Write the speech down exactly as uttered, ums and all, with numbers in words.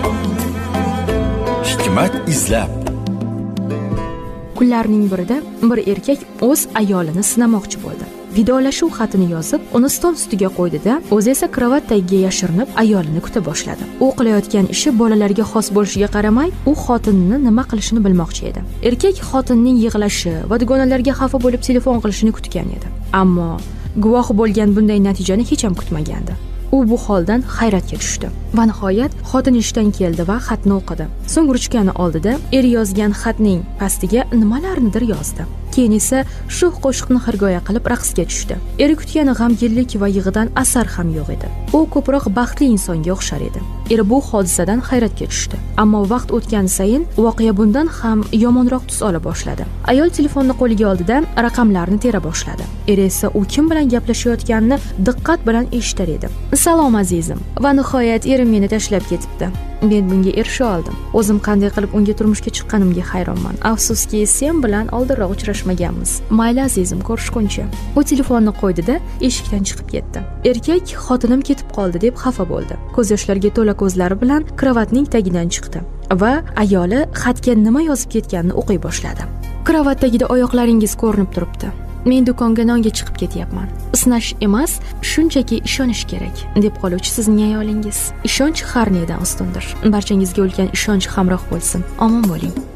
Hikmat izlab. Kunlarning birida bir erkak o'z ayolini sinamoqchi bo'ldi. Vidolashuv xatini yozib, uni stol ustiga qo'ydi-da, o'zi esa kravat tagiga yashirinib ayolini kuta boshladi. U qilayotgan ishi bolalarga xos bo'lishiga qaramay, u xotinini nima qilishini bilmoqchi edi. Erkak xotinining yig'lashi va dugonalarga xafa bo'lib telefon qilishini kutgan edi. Ammo guvohi bo'lgan bunday natijani hech ham kutmagandi. U bu holdan hayratga tushdi va nihoyat xotin ishdan keldi va xatni o'qidi. So'ng ruchkani oldida er yozgan xatning pastiga nimalarnidir yozdi. Keyin esa shu qo'shiqni xirgoya qilib raqsga tushdi. Eri kutgan g'amginlik va yig'idan asar ham yo'q edi. U ko'proq baxtli insonga o'xshar edi. Eri bu hodisadan hayratga tushdi. Ammo vaqt o'tgan sayin voqea bundan ham yomonroq tus ola boshladi. Ayol telefonni qo'liga oldida raqamlarni tera boshladi. Eri esa u kim bilan gaplashayotganini diqqat bilan eshitar edi. Salom azizim, va nihoyat erim meni tashlab ketibdi. Men bunga erisha oldim. O'zim qanday qilib unga turmushga chiqqanimga hayronman. Afsuski, sen bilan oldinroq uchrashmaganmiz. Mayli azizim, ko'rishguncha. U telefonni qo'ydi-da, eshikdan chiqib ketdi. Erkak xotinim ketib qoldi deb xafa bo'ldi. Ko'z yoshlariga to'la ko'zlari bilan kravatning tagidan chiqdi va ayoli xatga nima yozib ketganini o'qiy boshladi. Kravat tagida oyoqlaringiz ko'rinib turibdi. Men do'konga nonga chiqib ketyapman. Isnash emas, shunchaki ishonish kerak, deb qoluvchi sizning ayolingiz. Ishonch har nedan ustundir. Barchangizga ulkan ishonch hamroh bo'lsin. Omon bo'ling.